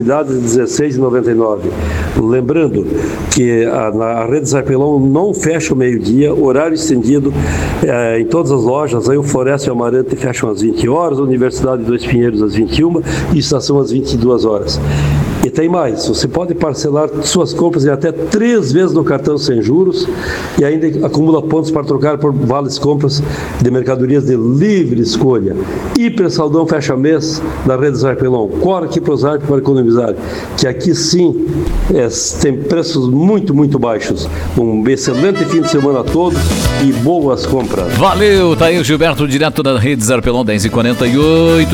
de 16,99. Lembrando que a Rede Zarpelon não fecha o meio-dia, horário estendido em todas as lojas. Aí o Floresta e o Amarante fecham às 20 horas, a Universidade Dois Pinheiros às 21 e Estação às 22 horas. E tem mais, você pode parcelar suas compras em até 3 vezes no cartão sem juros e ainda acumula pontos para trocar por vales compras de mercadorias de livre escolha. Hiper Saldão fecha mês da Rede Zarpelon. Corre aqui para o Zarp para economizar, que aqui sim tem preços muito, muito baixos. Um excelente fim de semana a todos e boas compras. Valeu, tá aí o Gilberto, direto da Rede Zarpelon, 10h48.